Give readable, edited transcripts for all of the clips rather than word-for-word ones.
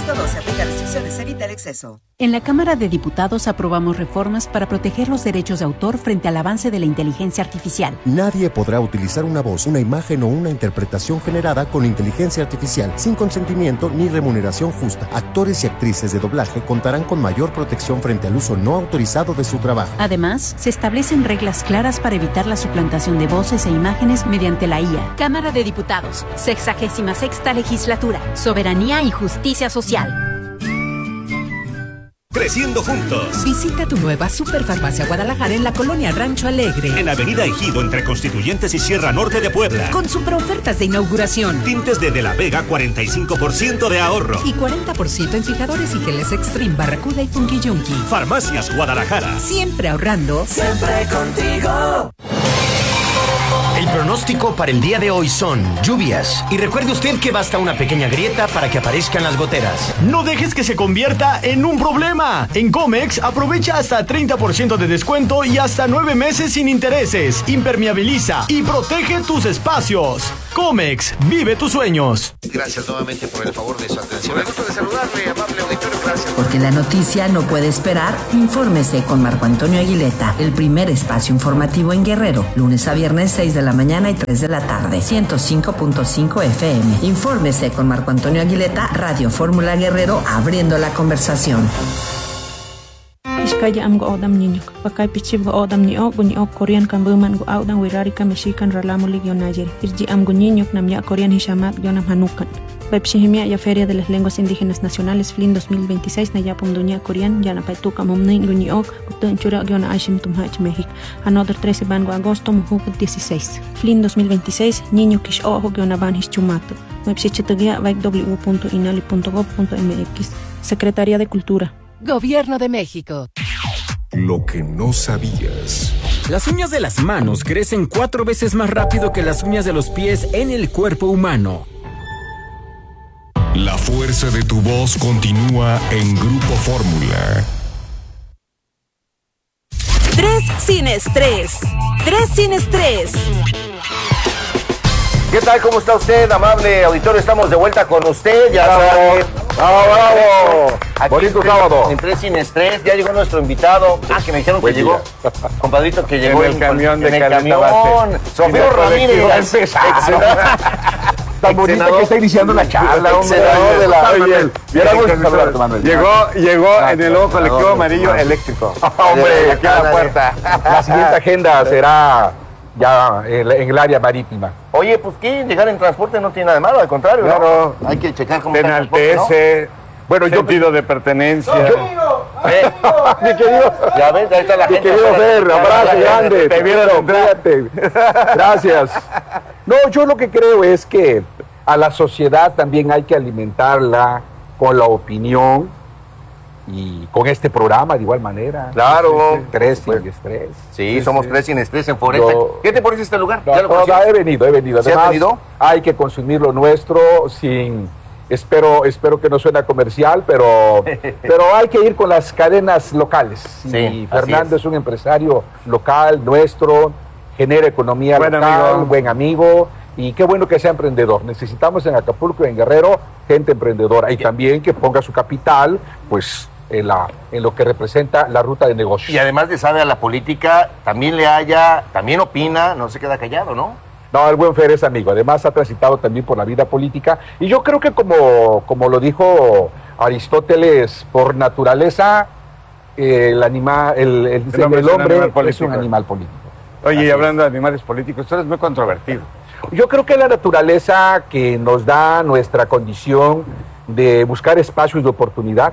Agosto 12. Aplica restricciones. Evita el exceso. En la Cámara de Diputados aprobamos reformas para proteger los derechos de autor frente al avance de la inteligencia artificial. Nadie podrá utilizar una voz, una imagen o una interpretación generada con inteligencia artificial sin consentimiento ni remuneración justa. Actores y actrices de doblaje contarán con mayor protección frente al uso no autorizado de su trabajo. Además, se establecen reglas claras para evitar la suplantación de voces e imágenes mediante la IA. Cámara de Diputados, 66ª Legislatura, Soberanía y Justicia Social. Creciendo juntos. Visita tu nueva Superfarmacia Guadalajara en la colonia Rancho Alegre. En Avenida Ejido, entre Constituyentes y Sierra Norte de Puebla. Con super ofertas de inauguración. Tintes de la Vega, 45% de ahorro. Y 40% en fijadores y geles Extreme, Barracuda y Funky Junkie. Farmacias Guadalajara. Siempre ahorrando. Siempre contigo. El pronóstico para el día de hoy son lluvias. Y recuerde usted que basta una pequeña grieta para que aparezcan las goteras. No dejes que se convierta en un problema. En Comex aprovecha hasta 30% de descuento y hasta 9 meses sin intereses. Impermeabiliza y protege tus espacios. Comex, vive tus sueños. Gracias nuevamente por el favor de su atención. Me gusta de saludarle, amable auditorio, gracias. Porque la noticia no puede esperar, infórmese con Marco Antonio Aguileta, el primer espacio informativo en Guerrero, lunes a viernes 6 de la mañana y 3 de la tarde, 105.5 FM. Infórmese con Marco Antonio Aguileta, Radio Fórmula Guerrero, abriendo la conversación. Iskaya am go odam niño, pakai pichib go odam niño, guño Korean kan buman go audan wirari kan mexican ralamu ligio nayer. Irji am go niño nam ya Korean hishamat yo nam hanukan. Pepshihimia ya Feria de las Lenguas Indígenas Nacionales FLIN 2026 na yapum dunia Korean ya na paituka momnin guño utun chura yo na ashim tumhach México. Another 13 bango agosto muhuk 16. FLIN 2026 niño kish ojo yo na ban hischumato. Website www.inali.gov.mx. Secretaría de Cultura. Gobierno de México. Lo que no sabías. Las uñas de las manos crecen 4 veces más rápido que las uñas de los pies en el cuerpo humano. La fuerza de tu voz continúa en Grupo Fórmula. 3 sin estrés. 3 sin estrés. ¿Qué tal? ¿Cómo está usted, amable auditorio? Estamos de vuelta con usted. Ya sabe. ¡Bravo! Bonito sábado. En 3 sin estrés. Ya llegó nuestro invitado. Que me dijeron que llegó. Compadrito, que llegó en el camión de camión. Sofío Ramírez. Tan bonito que está iniciando la charla, hombre. Llegó en el nuevo colectivo amarillo eléctrico. Hombre, aquí a la puerta. La siguiente agenda será ya en el área marítima. Oye, pues ¿qué? Llegar en transporte no tiene nada de malo, al contrario, claro, ¿no? Hay que checar cómo está el transporte, ¿no? Bueno, sentido de pertenencia. Mi querido. Ya ves, ahí está la gente. Mi querido Fer, abrazo grande. Te vieron, fíjate. Gracias. No, yo lo que creo es que a la sociedad también hay que alimentarla con la opinión y con este programa de igual manera. Claro. 3 sin estrés. Sí, somos 3 sin estrés en Foresta. ¿Qué te parece este lugar? ¿Ya lo he venido. Además, ¿sí has venido? Hay que consumir lo nuestro sin... Espero que no suena comercial, pero hay que ir con las cadenas locales. Sí, y Fernando es un empresario local, nuestro, genera economía local, buen amigo, y qué bueno que sea emprendedor. Necesitamos en Acapulco y en Guerrero gente emprendedora, y también que ponga su capital, pues, en lo que representa la ruta de negocios. Y además de sabe a la política, también también opina, no se queda callado, ¿no? No, el buen Fer es amigo, además ha transitado también por la vida política, y yo creo que como lo dijo Aristóteles, por naturaleza, el hombre es un animal político. Oye, y hablando de animales políticos, tú eres muy controvertido. Yo creo que la naturaleza que nos da nuestra condición de buscar espacios de oportunidad,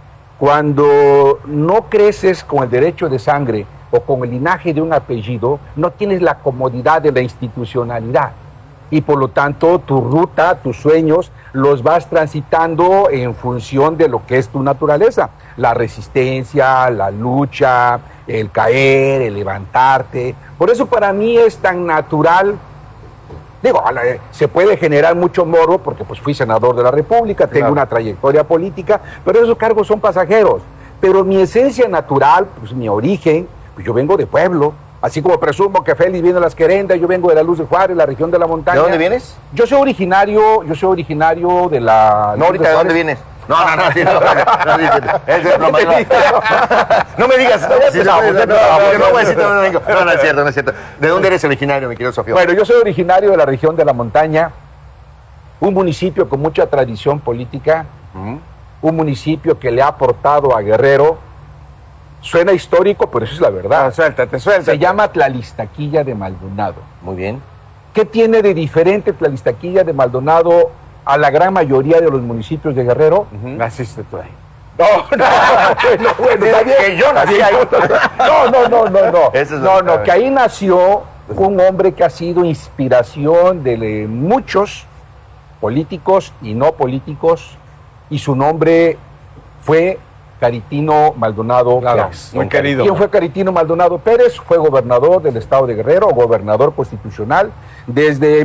cuando no creces con el derecho de sangre o con el linaje de un apellido, no tienes la comodidad de la institucionalidad. Y por lo tanto, tu ruta, tus sueños, los vas transitando en función de lo que es tu naturaleza. La resistencia, la lucha, el caer, el levantarte. Por eso para mí es tan natural. Digo, se puede generar mucho morbo porque pues fui senador de la República, tengo una trayectoria política, pero esos cargos son pasajeros. Pero mi esencia natural, pues mi origen, pues yo vengo de pueblo, así como presumo que Félix viene de Las Querendas, yo vengo de la Luz de Juárez, la región de la montaña. ¿De dónde vienes? Yo soy originario de la... No, ahorita, ¿de dónde vienes? No me digas, no voy a decir, no es cierto, no es cierto. ¿De dónde eres originario, mi querido Sofío? Bueno, yo soy originario de la región de la montaña, un municipio con mucha tradición política, un municipio que le ha aportado a Guerrero. Suena histórico, pero eso es la verdad. Suéltate. Se llama Tlalistaquilla de Maldonado. Muy bien. ¿Qué tiene de diferente Tlalistaquilla de Maldonado a la gran mayoría de los municipios de Guerrero? Naciste tú ahí. Bueno, que yo nací ahí. No, que ahí nació un hombre que ha sido inspiración de muchos políticos y no políticos, y su nombre fue Caritino Maldonado Pérez. Muy querido. ¿Quién fue Caritino Maldonado Pérez? Fue gobernador del estado de Guerrero, gobernador constitucional, desde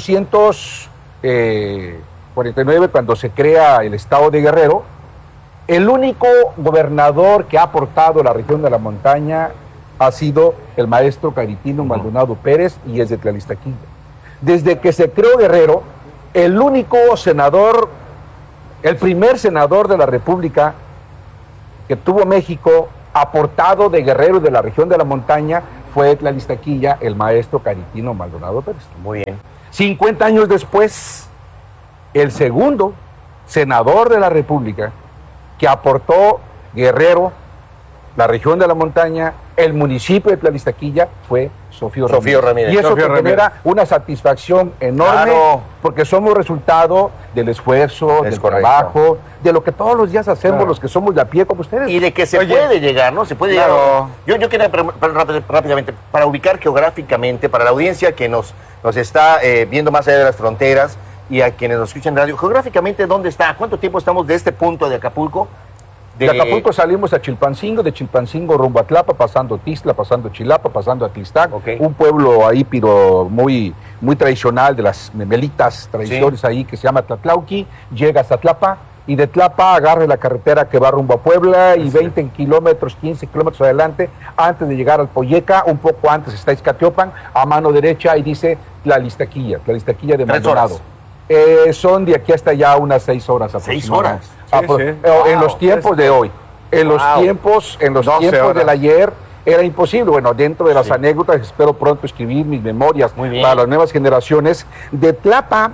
1849, cuando se crea el estado de Guerrero. El único gobernador que ha aportado a la región de la montaña ha sido el maestro Caritino Maldonado Pérez, y es de Tlalistaquilla. Desde que se creó Guerrero, el único senador, el primer senador de la República que tuvo México, aportado de Guerrero, de la región de la montaña, fue Tlalistaquilla, el maestro Caritino Maldonado Pérez. Muy bien. 50 años después, el segundo senador de la República que aportó Guerrero, la región de la montaña, el municipio de Tlalistaquilla, fue Sofío Ramírez. Y eso te genera una satisfacción enorme, porque somos resultado del esfuerzo, del trabajo, de lo que todos los días hacemos los que somos de a pie como ustedes. Y de que se puede llegar, ¿no? Se puede llegar. Yo quería rápidamente, para ubicar geográficamente, para la audiencia que nos está viendo más allá de las fronteras y a quienes nos escuchan en radio, geográficamente, ¿dónde está? ¿Cuánto tiempo estamos de este punto de Acapulco? De Acapulco salimos a Chilpancingo, de Chilpancingo rumbo a Tlapa, pasando Tizla, pasando Chilapa, pasando a Tlistac, un pueblo ahí, pero muy tradicional, de las memelitas tradiciones ahí, que se llama Tlatlauqui. Llegas a Tlapa, y de Tlapa agarre la carretera que va rumbo a Puebla, y 20 kilómetros, 15 kilómetros adelante, antes de llegar al Poyeca, un poco antes está Izcatiopan, a mano derecha, y dice Tlalistaquilla de Maldonado. Son de aquí hasta allá unas 6 horas aproximadamente. 6 horas. En los tiempos de hoy. En los tiempos del ayer era imposible. Bueno, dentro de las anécdotas, espero pronto escribir mis memorias para las nuevas generaciones. De Tlapa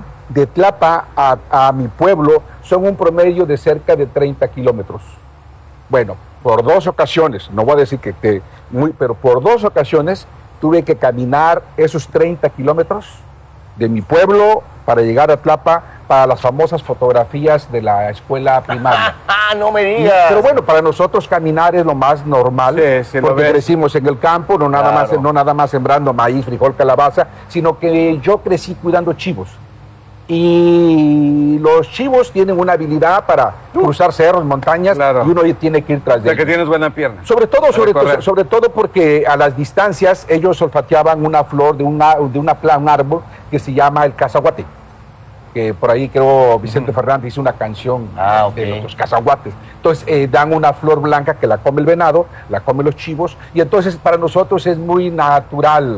a mi pueblo son un promedio de cerca de 30 kilómetros. Bueno, por 2 ocasiones, no voy a decir pero por 2 ocasiones tuve que caminar esos 30 kilómetros de mi pueblo para llegar a Tlapa, para las famosas fotografías de la escuela primaria. No me digas. Pero bueno, para nosotros caminar es lo más normal, porque crecimos en el campo, no nada más sembrando maíz, frijol, calabaza, sino que yo crecí cuidando chivos. Y los chivos tienen una habilidad para cruzar cerros, montañas, y uno tiene que ir tras de ellos. Que tienes buena pierna. Sobre todo porque a las distancias ellos olfateaban una flor de un árbol que se llama el cazaguate, que por ahí creo Vicente Fernández hizo una canción de los cazaguates. Entonces dan una flor blanca que la come el venado, la come los chivos, y entonces para nosotros es muy natural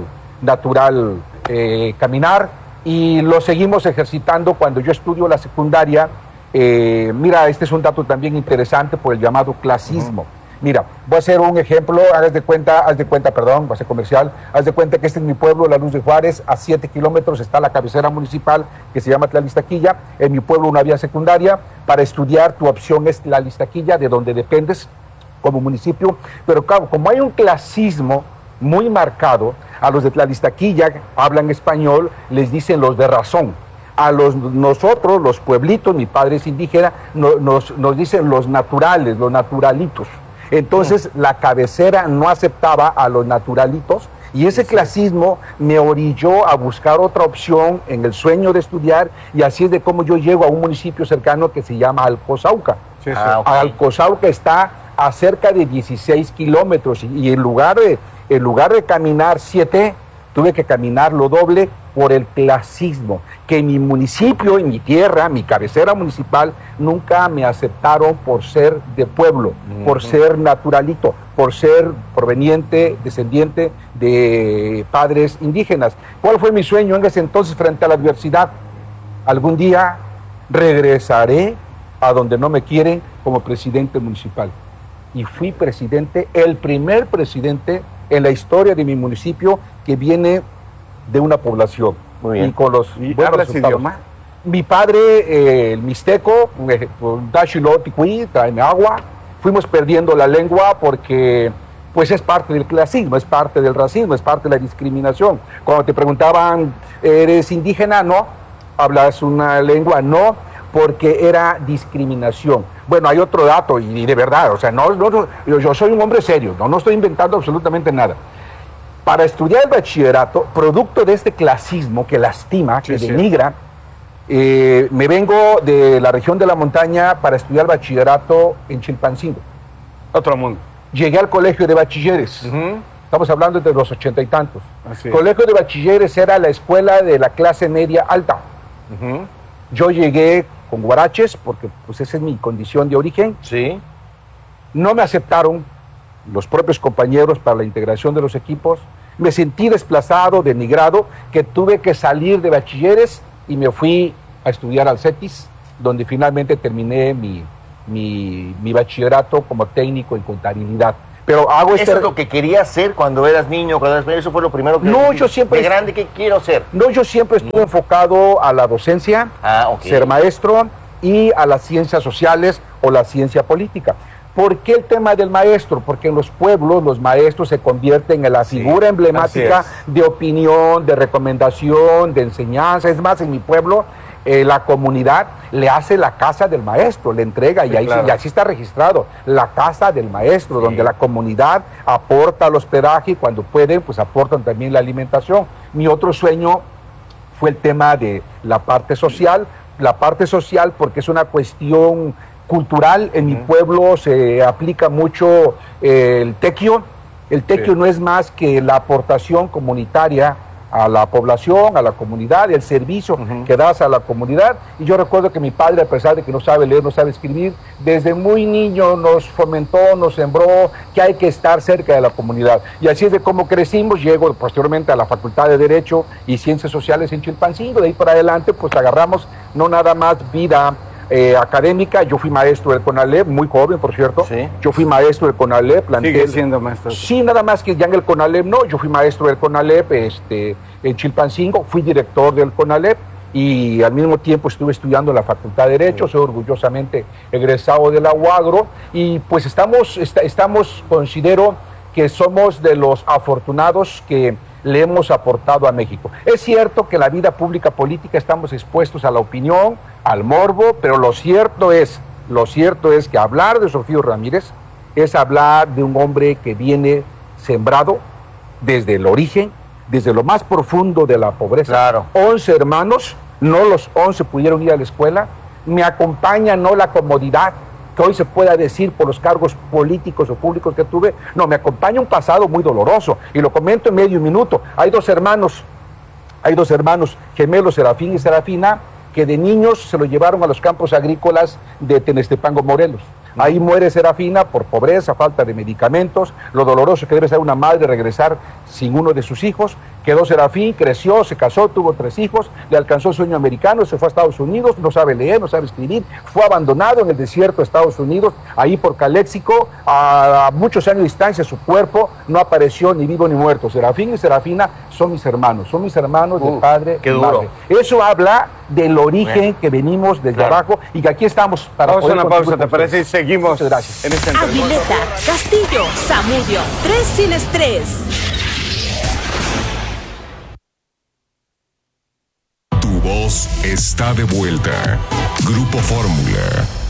caminar. Y lo seguimos ejercitando cuando yo estudio la secundaria. Mira, este es un dato también interesante por el llamado clasismo. Mira, voy a hacer un ejemplo, haz de cuenta, voy a ser comercial, haz de cuenta que este es mi pueblo, La Luz de Juárez, a 7 kilómetros está la cabecera municipal que se llama Tlalistaquilla. En mi pueblo una vía secundaria. Para estudiar tu opción es Tlalistaquilla, de donde dependes como municipio. Pero claro, como hay un clasismo muy marcado, a los de Tlalistaquilla hablan español, les dicen los de razón. A nosotros, los pueblitos, mi padre es indígena, nos dicen los naturales, los naturalitos. Entonces la cabecera no aceptaba a los naturalitos, y ese clasismo me orilló a buscar otra opción en el sueño de estudiar, y así es de cómo yo llego a un municipio cercano que se llama Alcozauca. Alcozauca está a cerca de 16 kilómetros, y en lugar de caminar 7, tuve que caminar lo doble por el clasismo, que en mi municipio, en mi tierra, mi cabecera municipal, nunca me aceptaron por ser de pueblo, por ser naturalito, por ser proveniente, descendiente de padres indígenas. ¿Cuál fue mi sueño en ese entonces frente a la adversidad? Algún día regresaré a donde no me quieren como presidente municipal. Y fui presidente, el primer presidente en la historia de mi municipio que viene de una población. Muy bien. Y con los ¿Y buenos hablas resultados. idioma? Mi padre, el mixteco, Dashilo Ticuí, tráeme agua. Fuimos perdiendo la lengua porque pues es parte del clasismo, es parte del racismo, es parte de la discriminación. Cuando te preguntaban, ¿eres indígena? No. ¿Hablas una lengua? No, porque era discriminación. Bueno, hay otro dato, y de verdad, o sea, yo soy un hombre serio, no estoy inventando absolutamente nada. Para estudiar el bachillerato, producto de este clasismo que lastima, que denigra, me vengo de la región de la montaña para estudiar bachillerato en Chilpancingo. Otro mundo. Llegué al colegio de bachilleres. Estamos hablando de los 80 y tantos. Así El colegio de bachilleres era la escuela de la clase media alta. Yo llegué con guaraches, porque pues esa es mi condición de origen. Sí. No me aceptaron los propios compañeros para la integración de los equipos. Me sentí desplazado, denigrado, que tuve que salir de bachilleres y me fui a estudiar al CETIS, donde finalmente terminé mi bachillerato como técnico en contabilidad. Pero hago ¿Eso es lo que querías hacer cuando eras niño? Eso fue lo primero que... No, yo siempre... ¿De grande qué quiero ser? No, yo siempre estuve enfocado a la docencia, ser maestro y a las ciencias sociales o la ciencia política. ¿Por qué el tema del maestro? Porque en los pueblos los maestros se convierten en la figura emblemática de opinión, de recomendación, de enseñanza. Es más, en mi pueblo la comunidad le hace la casa del maestro, le entrega, y así está registrado, la casa del maestro, donde la comunidad aporta el hospedaje y cuando pueden, pues aportan también la alimentación. Mi otro sueño fue el tema de la parte social porque es una cuestión cultural. En mi pueblo se aplica mucho el tequio. El tequio no es más que la aportación comunitaria a la población, a la comunidad, el servicio que das a la comunidad. Y yo recuerdo que mi padre, a pesar de que no sabe leer, no sabe escribir, desde muy niño nos fomentó, nos sembró que hay que estar cerca de la comunidad. Y así es de cómo crecimos. Llego posteriormente a la Facultad de Derecho y Ciencias Sociales en Chilpancingo. De ahí para adelante, pues agarramos no nada más vida académica. Yo fui maestro del CONALEP, muy joven, por cierto. Yo fui maestro del CONALEP. ¿Sigue siendo maestro? Sí, nada más que ya en el CONALEP no. Yo fui maestro del CONALEP en Chilpancingo, fui director del CONALEP y al mismo tiempo estuve estudiando en la Facultad de Derecho. Soy orgullosamente egresado de la UAGRO y pues considero que somos de los afortunados que le hemos aportado a México. Es cierto que en la vida pública política estamos expuestos a la opinión, al morbo, pero lo cierto es que hablar de Sofío Ramírez es hablar de un hombre que viene sembrado desde el origen, desde lo más profundo de la pobreza. 11 hermanos, no los 11 pudieron ir a la escuela. Me acompaña no la comodidad que hoy se pueda decir por los cargos políticos o públicos que tuve. No, me acompaña un pasado muy doloroso, y lo comento en medio minuto. Hay dos hermanos gemelos, Serafín y Serafina, que de niños se lo llevaron a los campos agrícolas de Tenestepango, Morelos. Ahí muere Serafina por pobreza, falta de medicamentos, lo doloroso que debe ser una madre regresar sin uno de sus hijos. Quedó Serafín, creció, se casó, tuvo 3 hijos, le alcanzó el sueño americano, se fue a Estados Unidos, no sabe leer, no sabe escribir, fue abandonado en el desierto de Estados Unidos, ahí por Caléxico, a muchos años de distancia. Su cuerpo no apareció ni vivo ni muerto. Serafín y Serafina son mis hermanos de padre y madre. Eso habla del origen que venimos desde abajo y que aquí estamos para poder... Vamos a una pausa, ¿te parece? Y seguimos en esta entrevista. Aguileta, Castillo, Zamudio, 3 sin estrés. Tu voz está de vuelta. Grupo Fórmula.